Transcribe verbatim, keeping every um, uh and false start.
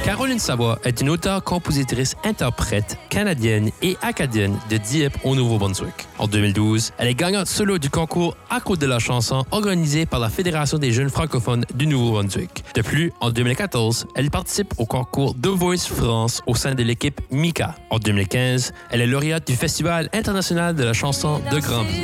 Caroline Savoie est une auteure, compositrice, interprète canadienne et acadienne de Dieppe au Nouveau-Brunswick. En deux mille douze, elle est gagnante solo du concours À Côte de la chanson organisé par la Fédération des jeunes francophones du Nouveau-Brunswick. De plus, en deux mille quatorze, elle participe au concours The Voice France au sein de l'équipe Mika. En deux mille quinze, elle est lauréate du Festival international de la chanson de Granby.